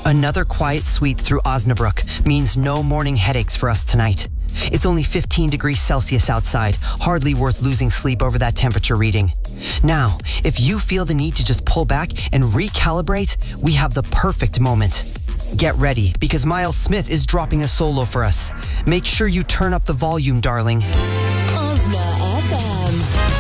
Another quiet sweep through Osnabrück means no morning headaches for us tonight. It's only 15 degrees Celsius outside, hardly worth losing sleep over that temperature reading. Now, if you feel the need to just pull back and recalibrate, we have the perfect moment. Get ready, because Miles Smith is dropping a solo for us. Make sure you turn up the volume, darling.